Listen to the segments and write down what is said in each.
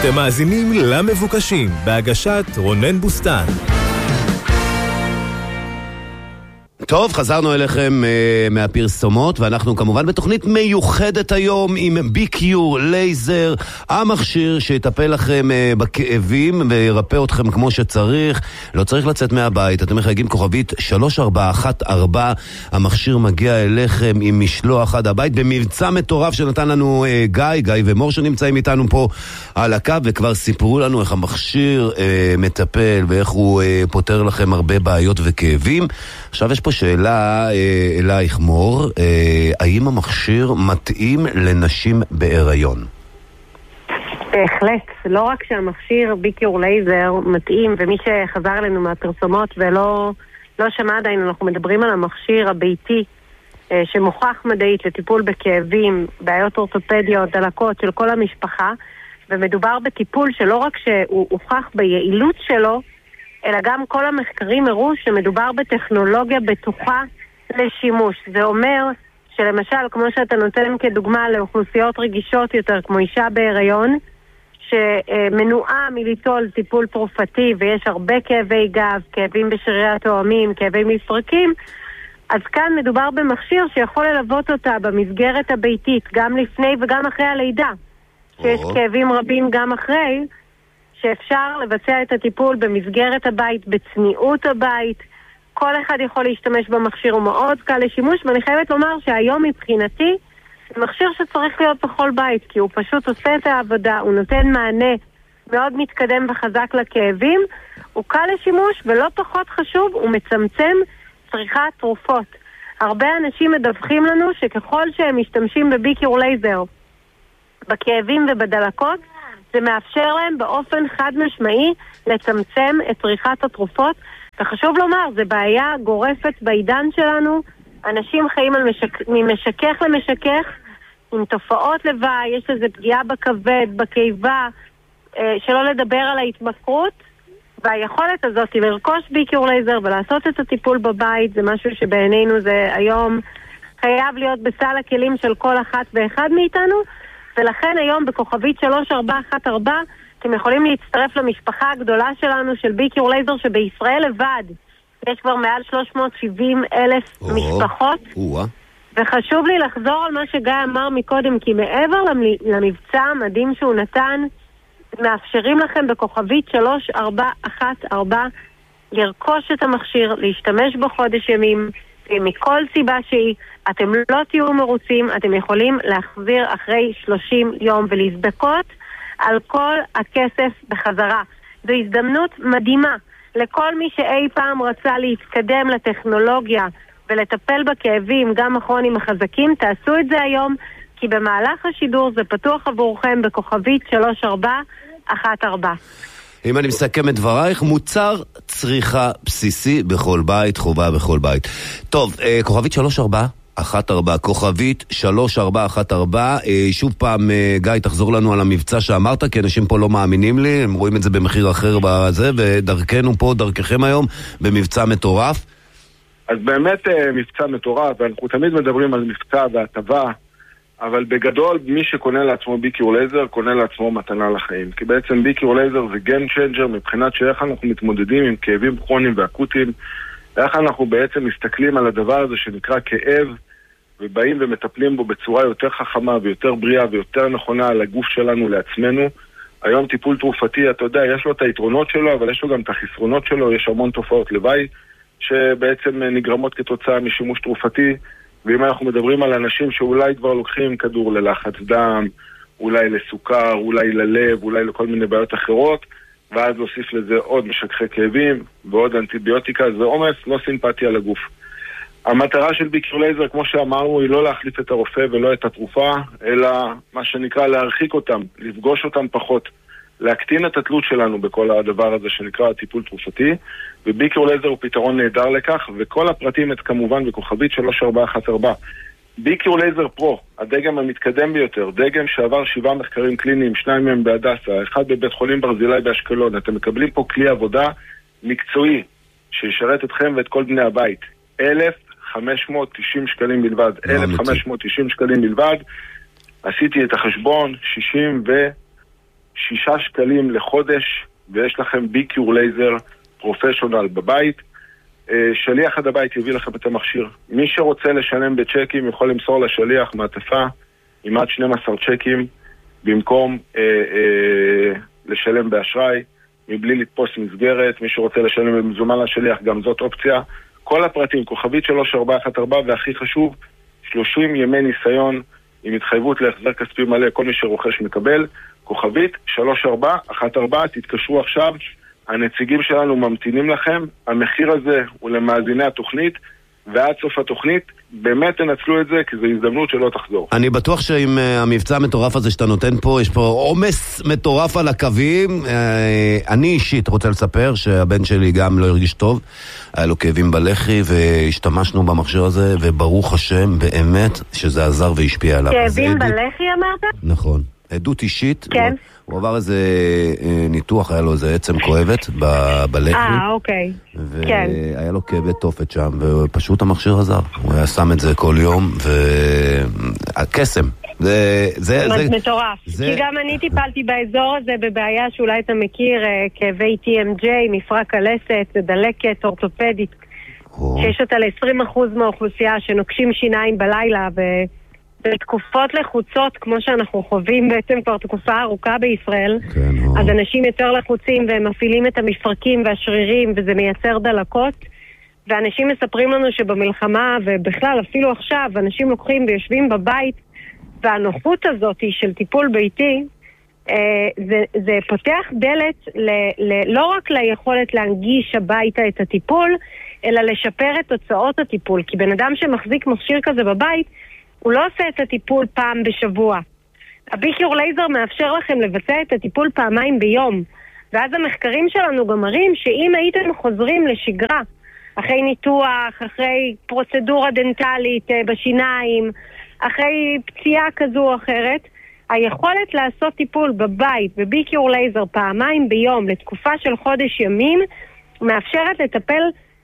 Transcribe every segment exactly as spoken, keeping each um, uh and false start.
אתם מאזינים למבוקשים בהגשת רונן בוסטן. טוב, חזרנו אליכם uh, מהפרסומות, ואנחנו כמובן בתוכנית מיוחדת היום עם ביקיור לייזר, המכשיר שיטפל לכם uh, בכאבים וירפא אתכם כמו שצריך. לא צריך לצאת מהבית, אתם מחייגים כוכבית שלוש ארבע אחת ארבע, המכשיר מגיע אליכם עם משלוח עד הבית, במבצע מטורף שנתן לנו uh, גיא, גיא ומור שנמצאים איתנו פה על הקו, וכבר סיפרו לנו איך המכשיר uh, מטפל ואיך הוא uh, פותר לכם הרבה בעיות וכאבים. עכשיו יש פה שאלה אה, אלייך מור, אה, האם המכשיר מתאים לנשים בהיריון? בהחלט, לא רק שהמכשיר ביקיור לייזר מתאים, ומי שחזר אלינו מהפרסומות ולא לא שמע עדיין, אנחנו מדברים על המכשיר הביתי אה, שמוכח מדעית לטיפול בכאבים, בעיות אורתופדיות, דלקות של כל המשפחה, ומדובר בטיפול שלא רק שהוא הוכח ביעילות שלו, אלא גם כל המחקרים הראו שמדובר בטכנולוגיה בטוחה לשימוש. זה אומר שלמשל, כמו שאתה נותן כדוגמה לאוכלוסיות רגישות יותר, כמו אישה בהיריון, שמנועה מליטול טיפול תרופתי, ויש הרבה כאבי גב, כאבים בשרירי התואמים, כאבי מפרקים, אז כאן מדובר במכשיר שיכול ללוות אותה במסגרת הביתית, גם לפני וגם אחרי הלידה. שיש כאבים רבים גם אחרי, שאפשר לבצע את הטיפול במסגרת הבית, בצניעות הבית. כל אחד יכול להשתמש במכשיר, הוא מאוד קל לשימוש, ואני חייבת לומר שהיום מבחינתי זה מכשיר שצריך להיות בכל בית, כי הוא פשוט עושה את העבודה, הוא נותן מענה מאוד מתקדם וחזק לכאבים, הוא קל לשימוש, ולא פחות חשוב, הוא מצמצם צריכת תרופות. הרבה אנשים מדווחים לנו שככל שהם משתמשים בביקיור לייזר בכאבים ובדלקות, זה מאפשר להם באופן חד משמעי לצמצם את צריכת התרופות. וחשוב לומר, זה בעיה גורפת בעידן שלנו. אנשים חיים על משק... ממשכך למשכך עם תופעות לוואי, יש לזה פגיעה בכבד, בקיבה, שלא לדבר על ההתמכרות. והיכולת הזאת לרכוש ביקיור לייזר ולעשות את הטיפול בבית זה משהו שבעינינו זה היום חייב להיות בסל הכלים של כל אחת ואחד מאיתנו. ולכן היום בכוכבית שלוש ארבע אחת ארבע אתם יכולים להצטרף למשפחה הגדולה שלנו של ביקיור לייזר, שבישראל לבד יש כבר מעל שלוש מאות שבעים אלף משפחות. וחשוב לי לחזור על מה שגיא אמר מקודם, כי מעבר למבצע המדהים שהוא נתן, מאפשרים לכם בכוכבית שלוש ארבע אחת ארבע לרכוש את המכשיר, להשתמש בו חודש ימים, מכל סיבה שהיא. אתם לא תהיו מרוצים, אתם יכולים להחזיר אחרי שלושים יום ולהזדכות על כל הכסף בחזרה. זו הזדמנות מדהימה לכל מי שאי פעם רצה להתקדם לטכנולוגיה ולטפל בכאבים, גם הכרוניים החזקים. תעשו את זה היום, כי במהלך השידור זה פתוח עבורכם בכוכבית שלוש ארבע אחת ארבע. אם אני מסכם את דברייך, מוצר צריכה בסיסי בכל בית, חובה בכל בית. טוב, כוכבית שלוש ארבע אחת ארבע, כוכבית שלוש ארבע אחת ארבע. שוב פעם, גיא, תחזור לנו על המבצע שאמרת, כי אנשים פה לא מאמינים לי, הם רואים את זה במחיר אחר בזה, ודרכנו פה, דרככם היום, במבצע מטורף. אז באמת מבצע מטורף, ואנחנו תמיד מדברים על מבצע והטבה, אבל בגדול מי שקונה לעצמו ביקיור לייזר קונה לעצמו מתנה לחיים, כי בעצם ביקיור לייזר זה גיים צ'יינג'ר מבחינת שאיך אנחנו מתמודדים עם כאבים כרוניים ואקוטיים, איך אנחנו בעצם מסתכלים על הדבר הזה שנקרא כאב, ובאים ומטפלים בו בצורה יותר חכמה ויותר בריאה ויותר נכונה על הגוף שלנו לעצמנו. היום טיפול תרופתי, אתה יודע, יש לו את היתרונות שלו, אבל יש לו גם את החסרונות שלו, יש המון תופעות לוואי שבעצם נגרמות כתוצאה משימוש תרופתי. ואם אנחנו מדברים על אנשים שאולי כבר לוקחים כדור ללחץ דם, אולי לסוכר, אולי ללב, אולי לכל מיני בעיות אחרות, ואז להוסיף לזה עוד משככי כאבים ועוד אנטיביוטיקה, זה עומס, לא סימפתיה לגוף. המטרה של ביקיור לייזר, כמו שאמרנו, היא לא להחליף את הרופא ולא את התרופה, אלא מה שנקרא להרחיק אותם, לפגוש אותם פחות, להקטין את התלות שלנו בכל הדבר הזה שנקרא טיפול תרופתי, וביקיור לייזר הוא פתרון נהדר לכך, וכל הפרטים את כמובן בכוכבית שלוש ארבע אחת ארבע. ביקיור לייזר פרו, הדגם המתקדם ביותר, דגם שעבר שבעה מחקרים קליניים, שניים מהם בהדסה, אחד בבית חולים ברזילי באשקלון. אתם מקבלים פה כלי עבודה מקצועי שישרת אתכם ואת כל בני הבית. אלף חמש מאות תשעים שקלים בלבד. אלף חמש מאות תשעים שקלים בלבד. עשיתי את החשבון, שישים שישה שקלים לחודש, ויש לכם ביקיור לייזר פרופשיונל בבית. שליח עד הבית יביא לכם את המכשיר. מי שרוצה לשלם בצ'קים יכול למסור לשליח מעטפה עם עד שנים עשר צ'קים במקום אה, אה, לשלם באשראי, מבלי לתפוס מסגרת. מי שרוצה לשלם במזומן לשליח, גם זאת אופציה. כל הפרטים, כוכבית שלוש ארבע אחת ארבע, והכי חשוב, שלושים ימי ניסיון עם התחייבות להחזר כספי מלא, כל מי שרוכש מקבל. כוכבית שלוש ארבע אחת ארבע, תתקשרו עכשיו, הנציגים שלנו ממתינים לכם. המחיר הזה הוא למאזיני התוכנית, ועד סוף התוכנית באמת תנצלו את זה, כי זו הזדמנות שלא תחזור. אני בטוח שעם המבצע המטורף הזה שאתה נותן פה, יש פה עומס מטורף על הקווים. אני אישית רוצה לספר שהבן שלי גם לא הרגיש טוב, היה לו כאבים בלחי, והשתמשנו במכשיר הזה, וברוך השם באמת שזה עזר והשפיע עליו. כאבים בלחי אמרת? נכון. עדות אישית. כן. הוא עבר איזה ניתוח, היה לו איזה עצם כואבת בלחי. אה, אוקיי. כן. והיה לו כאבי תופת שם, ופשוט המכשיר עזר. הוא היה שם את זה כל יום, והקסם. זה... זה... זה... מטורף. זה... כי גם אני טיפלתי באזור הזה בבעיה שאולי אתה מכיר, כאבי טי אם ג'יי, מפרק הלסת, דלקת אורתופדית, שיש אותה ל-עשרים אחוז מהאוכלוסייה שנוקשים שיניים בלילה, ו... בתקופות לחוצות, כמו שאנחנו חווים בעצם כבר תקופה ארוכה בישראל, כן, אז אנשים יותר לחוצים והם מפעילים את המפרקים והשרירים, וזה מייצר דלקות, ואנשים מספרים לנו שבמלחמה, ובכלל אפילו עכשיו, אנשים לוקחים ויושבים בבית, והנוחות הזאת של טיפול ביתי, זה, זה פותח דלת ל, ל, לא רק ליכולת להנגיש הביתה את הטיפול, אלא לשפר את תוצאות הטיפול, כי בן אדם שמחזיק מכשיר כזה בבית, הוא לא עושה את הטיפול פעם בשבוע. הביקיור לייזר מאפשר לכם לבצע את הטיפול פעמיים ביום. ואז המחקרים שלנו גם מראים שאם הייתם חוזרים לשגרה, אחרי ניתוח, אחרי פרוצדורה דנטלית בשיניים, אחרי פציעה כזו או אחרת, היכולת לעשות טיפול בבית בביקיור לייזר פעמיים ביום לתקופה של חודש ימים, מאפשרת לטפל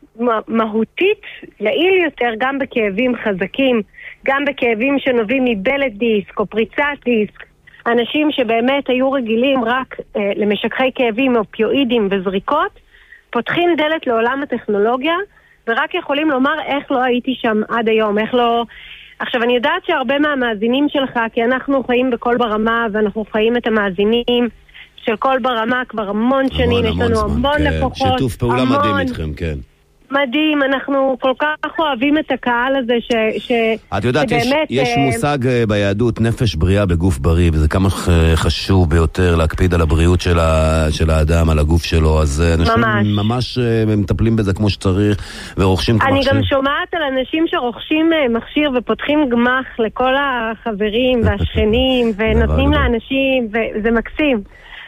מהותית, יעיל יותר, גם בכאבים חזקים, גם בכאבים שנובעים מבלט דיסק או פריצת דיסק. אנשים שבאמת היו רגילים רק אה, למשככי כאבים, אופיואידים וזריקות, פותחים דלת לעולם הטכנולוגיה, ורק יכולים לומר איך לא הייתי שם עד היום, איך לא... עכשיו, אני יודעת שהרבה מהמאזינים שלך, כי אנחנו חיים בכל ברמה, ואנחנו חיים את המאזינים של כל ברמה כבר המון שנים, יש לנו המון כן. לקוחות. שיתוף פעולה המון... מדהים איתכם, כן. מדהים, אנחנו כל כך אוהבים את הקהל הזה ש... ש... את יודעת, יש, שבאמת, יש מושג ביהדות, נפש בריאה בגוף בריא, וזה כמה חשוב ביותר להקפיד על הבריאות של, ה... של האדם, על הגוף שלו, אז אנשים ממש, ממש מטפלים בזה כמו שצריך, ורוכשים את המכשיר. אני גם שומעת על אנשים שרוכשים מכשיר ופותחים גמח לכל החברים והשכנים, ונותנים לאנשים, וזה מקסים.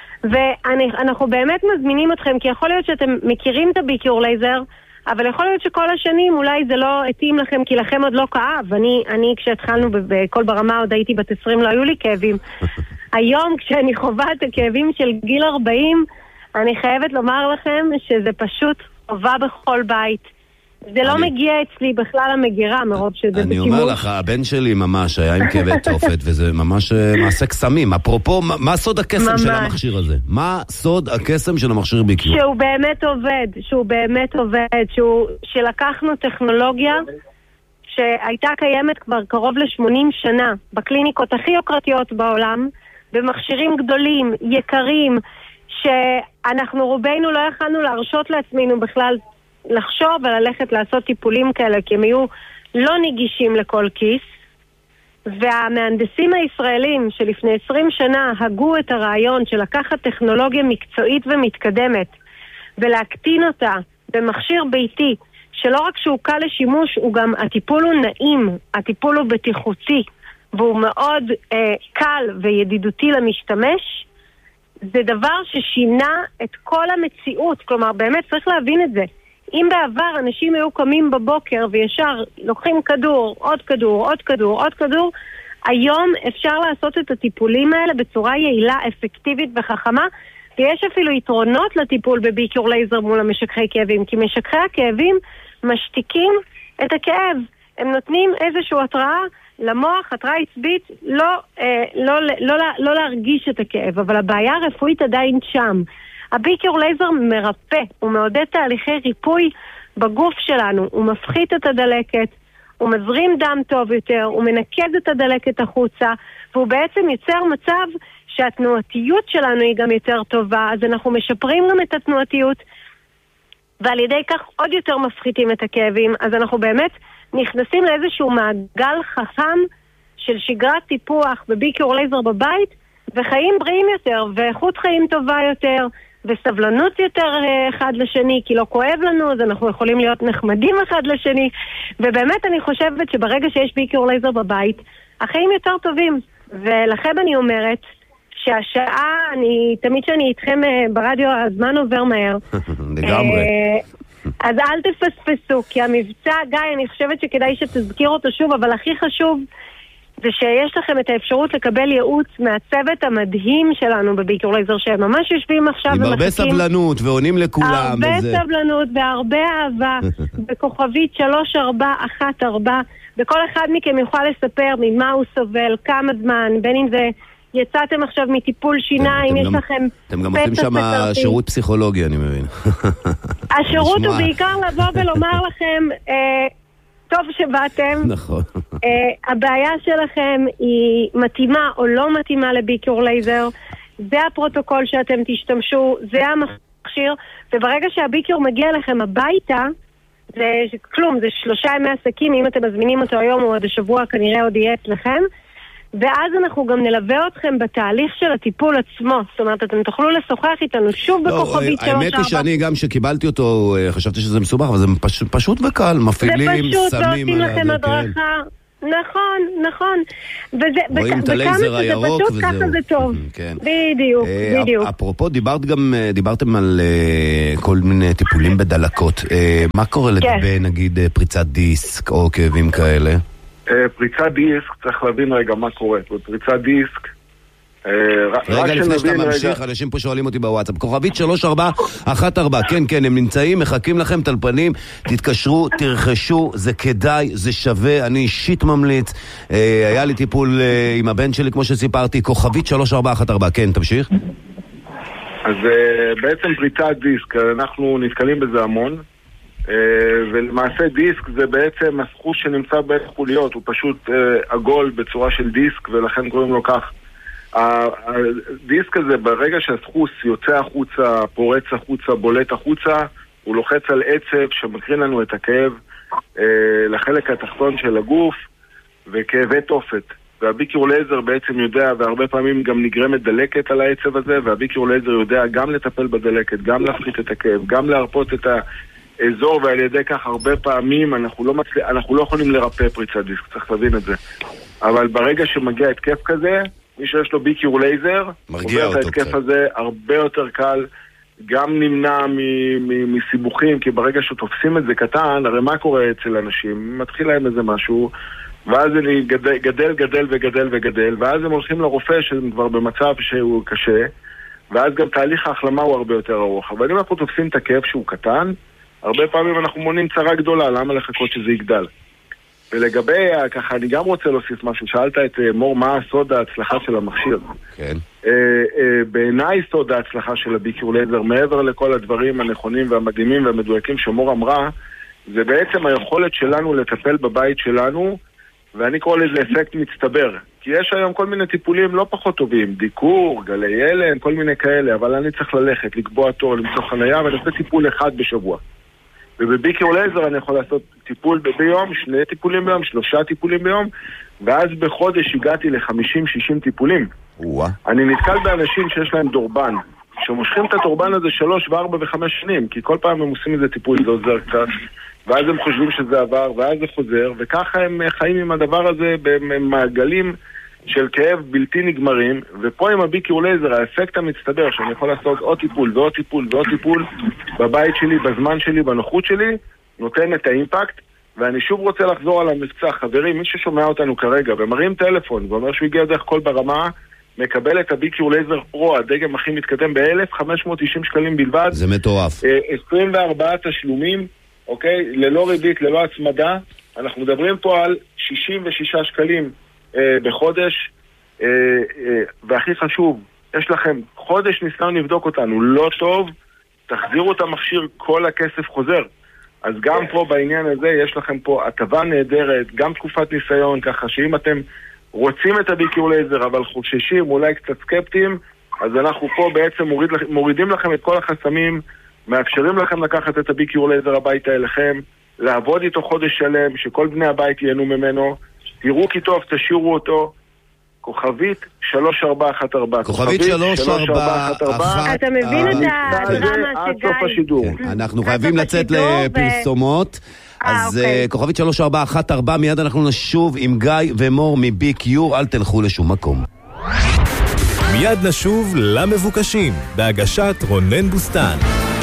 ואנחנו באמת מזמינים אתכם, כי יכול להיות שאתם מכירים את הביקיור לייזר, אבל יכול להיות שכל השנים אולי זה לא התאים לכם, כי לכם עוד לא כאב. אני, אני כשהתחלנו בכל ברמה עוד הייתי בת עשרים, לא היו לי כאבים. היום כשאני חווה את הכאבים של גיל ארבעים, אני חייבת לומר לכם שזה פשוט חובה בכל בית. זה לא מגיע אצלי בכלל המגירה מרוב שזה בשימוש. אני אומר לך, הבן שלי ממש היה עם כאבי תופת, וזה ממש מעשה קסמים. אפרופו, מה סוד הקסם של המכשיר הזה? מה סוד הקסם של המכשיר ביקיור? שהוא באמת עובד, שהוא באמת עובד, שהוא, שלקחנו טכנולוגיה שהייתה קיימת כבר קרוב ל-שמונים שנה, בקליניקות הכי יוקרתיות בעולם, במכשירים גדולים, יקרים, שאנחנו רובנו לא יכולנו להרשות לעצמנו בכלל לחשוב וללכת לעשות טיפולים כאלה, כי הם היו לא נגישים לכל כיס. והמהנדסים הישראלים שלפני עשרים שנה הגו את הרעיון של לקחת טכנולוגיה מקצועית ומתקדמת ולהקטין אותה במכשיר ביתי, שלא רק שהוא קל לשימוש, הוא גם, הטיפול הוא נעים, הטיפול הוא בטיחותי, והוא מאוד אה, קל וידידותי למשתמש. זה דבר ששינה את כל המציאות. כלומר, באמת צריך להבין את זה. אם בעבר אנשים היו קמים בבוקר וישר לוקחים כדור, עוד כדור, עוד כדור, עוד כדור, היום אפשר לעשות את הטיפולים האלה בצורה יעילה, אפקטיבית וחכמה, ויש אפילו יתרונות לטיפול בביקיור לייזר מול המשככי כאבים, כי משככי הכאבים משתיקים את הכאב. הם נותנים איזושהי התראה למוח, התראה עצבית, לא, אה, לא, לא, לא, לא להרגיש את הכאב, אבל הבעיה הרפואית עדיין שם. הביקיור לייזר מרפא, הוא מעודד תהליכי ריפוי בגוף שלנו, הוא מפחית את הדלקת, הוא מזרים דם טוב יותר, הוא מנקז את הדלקת החוצה, והוא בעצם יוצר מצב שהתנועתיות שלנו היא גם יותר טובה, אז אנחנו משפרים גם את התנועתיות, ועל ידי כך עוד יותר מפחיתים את הכאבים, אז אנחנו באמת נכנסים לאיזשהו מעגל חכם של שגרת טיפוח בביקיור לייזר בבית, וחיים בריאים יותר, ואיכות חיים טובה יותר, וסבלנות יותר אחד לשני, כי לא כואב לנו, אז אנחנו יכולים להיות נחמדים אחד לשני, ובאמת אני חושבת שברגע שיש ביקיור לייזר בבית, החיים יותר טובים, ולכן אני אומרת שהשעה, אני, תמיד שאני איתכם ברדיו, הזמן עובר מהר. לגמרי. אז אל תפספסו, כי המבצע, גיא, אני חושבת שכדאי שתזכיר אותו שוב, אבל הכי חשוב זה שיש לכם את האפשרות לקבל ייעוץ מהצוות המדהים שלנו בביקיור לייזר, שהם ממש יושבים עכשיו ומחכים. עם הרבה סבלנות ועונים לכולם. הרבה וזה... סבלנות והרבה אהבה, בכוכבית שלוש ארבע אחת ארבע, וכל אחד מכם יוכל לספר ממה הוא סובל, כמה זמן, בין אם זה יצאתם עכשיו מטיפול שיניים, יש לכם... אתם גם עושים שם שירות פסיכולוגי, אני מבין. השירות הוא בעיקר לבוא ולומר לכם... טוב שבאתם. נכון. uh, הבעיה שלכם היא מתאימה או לא מתאימה לביקיור לייזר. זה הפרוטוקול שאתם תשתמשו, זה המכשיר, וברגע שהביקיור מגיע לכם הביתה, זה כלום, זה שלושה ימי עסקים, אם אתם מזמינים אותו היום או עד השבוע כנראה עוד יהיה אצלכם. ואז אנחנו גם נלווה אתכם בתהליך של הטיפול עצמו. זאת אומרת, אתם תוכלו לשוחח איתנו שוב בכוכבית שלוש ארבע. האמת היא שאני גם שקיבלתי אותו, חשבתי שזה מסובך, אבל זה פשוט וקל, מפעילים, שמים ועושים לכם הדרכה. נכון, נכון. רואים את הלייזר הירוק וזהו. פשוט ככה זה טוב. בדיוק, בדיוק. אפרופו, דיברתם על כל מיני טיפולים בדלקות. מה קורה לגבי, נגיד, פריצת דיסק או כאבים כאלה? פריצת דיסק, צריך להבין רגע מה קורה. פריצת דיסק... רגע לפני שאתה ממשיך, אנשים פה שואלים אותי בוואטסאפ. כוכבית שלוש ארבע אחת ארבע, כן, כן, הם נמצאים, מחכים לכם טלפנים, תתקשרו, תרכשו, זה כדאי, זה שווה, אני אישית ממליץ. היה לי טיפול עם הבן שלי, כמו שסיפרתי, כוכבית שלוש ארבע אחת ארבע, כן, תמשיך. אז בעצם פריצת דיסק, אנחנו נתקלים בזה המון. ולמעשה דיסק זה בעצם הסחוש שנמצא בין חוליות, הוא פשוט עגול בצורה של דיסק, ולכן קוראים לו כך. הדיסק הזה, ברגע שהסחוס יוצא החוצה, פורץ החוצה, בולט החוצה, הוא לוחץ על עצב שמקרין לנו את הכאב לחלק התחתון של הגוף וכאבי תופת. והביקיור לייזר בעצם יודע, והרבה פעמים גם נגרמת דלקת על העצב הזה, והביקיור לייזר יודע גם לטפל בדלקת, גם להפחית את הכאב, גם להרפות את ה... אזור, ועל ידי כך הרבה פעמים אנחנו לא, מצל... אנחנו לא יכולים לרפא פריצת דיסק, צריך להבין את זה. אבל ברגע שמגיע התקף כזה, מי שיש לו ביקיור לייזר, עובר את ההתקף הזה הרבה יותר קל, גם נמנע מ- מ- מסיבוכים, כי ברגע שתופסים את זה קטן, הרי מה קורה אצל אנשים? מתחיל להם איזה משהו, ואז זה גדל, גדל, גדל וגדל וגדל, ואז הם הולכים לרופא שהם כבר במצב שהוא קשה, ואז גם תהליך ההחלמה הוא הרבה יותר ארוך. אבל אם אנחנו תופסים את הכאב שהוא קטן, הרבה פעמים אנחנו מונים צרה גדולה, למה לחכות שזה יגדל? ולגבי, ככה, אני גם רוצה להוסיף משהו, שאלת את מור מה הסוד ההצלחה של המכשיר. כן. בעיניי סוד ההצלחה של הביקיור לייזר, מעבר לכל הדברים הנכונים והמדהימים והמדויקים שמור אמרה, זה בעצם היכולת שלנו לטפל בבית שלנו, ואני קורא לזה אפקט מצטבר. כי יש היום כל מיני טיפולים לא פחות טובים, דיקור, גלי הלם, כל מיני כאלה, אבל אני צריך ללכת, לקבוע תור, למצוא חנייה, ואני עושה טיפול אחד בשבוע. ובביקיור לייזר אני יכול לעשות טיפול ביום, שני טיפולים ביום, שלושה טיפולים ביום, ואז בחודש הגעתי ל-חמישים שישים טיפולים. ווא. אני נתקל באנשים שיש להם דורבן, שמושכים את הדורבן הזה שלוש וארבע וחמש שנים, כי כל פעם הם עושים איזה טיפול, זה עוזר קצת, ואז הם חושבים שזה עבר, ואז זה חוזר, וככה הם חיים עם הדבר הזה במעגלים של כאב בלתי נגמרים, ופה עם הביקיור לייזר, האפקט המצטבר, שאני יכול לעשות עוד טיפול ועוד טיפול ועוד טיפול, בבית שלי, בזמן שלי, בנוחות שלי, נותן את האימפקט, ואני שוב רוצה לחזור על המבצע. חברים, מי ששומע אותנו כרגע, ומרים טלפון, ואומר שהוא הגיע דרך כל ברמה, מקבל את הביקיור לייזר פרו, הדגם הכי מתקדם ב-אלף וחמש מאות תשעים שקלים בלבד. זה מטורף. עשרים וארבעה תשלומים, אוקיי? ללא ריבית, ללא הצמדה, אנחנו מדברים פה על שישים ושישה שקלים אה, בחודש, אה, אה, והכי חשוב, יש לכם חודש ניסיון לבדוק אותנו, לא טוב, תחזירו את המכשיר, כל הכסף חוזר. אז גם פה בעניין הזה יש לכם פה הטבה נהדרת, גם תקופת ניסיון, ככה שאם אתם רוצים את ה-בי קיו לייזר אבל חוששים, אולי קצת סקפטיים, אז אנחנו פה בעצם מוריד, מורידים לכם את כל החסמים, מאפשרים לכם לקחת את ה-בי קיו לייזר הביתה אליכם, לעבוד איתו חודש שלם, שכל בני הבית ייהנו ממנו, תראו כי טוב, תשאירו אותו, כוכבית שלוש ארבע אחת ארבע. כוכבית שלוש ארבע אחת ארבע. אתה מבין את הדרמה עד סוף השידור. אנחנו חייבים לצאת לפרסומות. אז כוכבית שלוש ארבע אחת ארבע, מיד אנחנו נשוב עם גיא ומור מבי קיו, אל תלכו לשום מקום. מיד נשוב למבוקשים, בהגשת רונן בוסטן.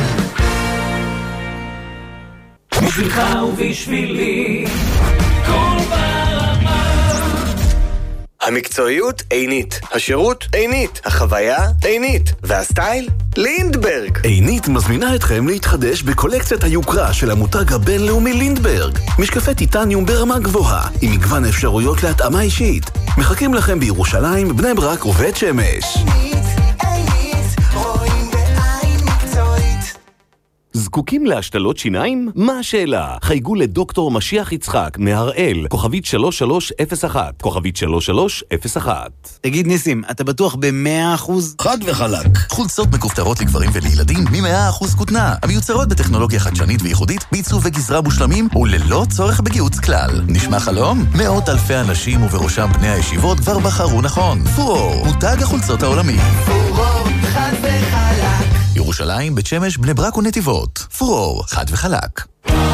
בשבילך ובשבילי כל ברמה. המקצועיות עינית, השירות עינית, החוויה עינית, והסטייל לינדברג. עינית מזמינה אתכם להתחדש בקולקציית היוקרה של המותג הבינלאומי לינדברג. משקפי טיטניום ברמה גבוהה, עם מגוון אפשרויות להתאמה אישית. מחכים לכם בירושלים, בני ברק ובית שמש. זקוקים להשתלות שיניים? מה השאלה? חייגו לדוקטור משיח יצחק מהראל, כוכבית שלוש שלוש אפס אחת, כוכבית שלוש שלוש אפס אחת. תגיד ניסים, אתה בטוח ב-מאה אחוז? חד וחלק. חולצות מכופתרות לגברים ולילדים מ-מאה אחוז כותנה, המיוצרות בטכנולוגיה חדשנית וייחודית, בעיצוב וגזרה מושלמים וללא צורך בגיוץ כלל. נשמע חלום? מאות אלפי אנשים ובראשם בני הישיבות כבר בחרו נכון. פורור, מותג החולצות העולמי. פורור, חד וחלק. ירושלים, בית שמש, בני ברק ונתיבות. פורור, חד וחלק.